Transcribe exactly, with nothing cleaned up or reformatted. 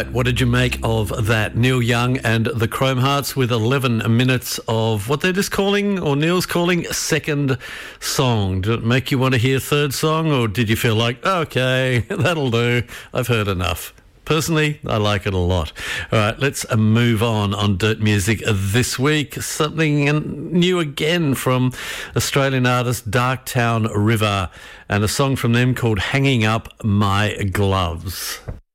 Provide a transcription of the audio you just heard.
right, what did you make of that? Neil Young and the Chrome Hearts with eleven minutes of what they're just calling, or Neil's calling, second song. Did it make you want to hear third song, or did you feel like, okay, that'll do, I've heard enough? Personally, I like it a lot. All right, let's move on on Dirt Music this week. Something new again from Australian artist Darktown River, and a song from them called Hanging Up My Gloves.